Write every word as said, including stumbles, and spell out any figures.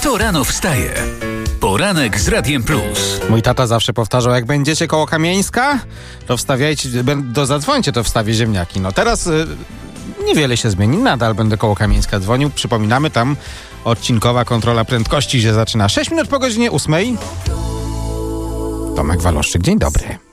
Kto rano wstaje? Poranek z Radiem Plus. Mój tata zawsze powtarzał, jak będziecie koło Kamieńska, to wstawiajcie, do zadzwońcie, to wstawię ziemniaki. No teraz y, niewiele się zmieni, nadal będę koło Kamieńska dzwonił. Przypominamy, tam odcinkowa kontrola prędkości się zaczyna sześć minut po godzinie ósmej. Tomek Waloszczyk, dzień dobry.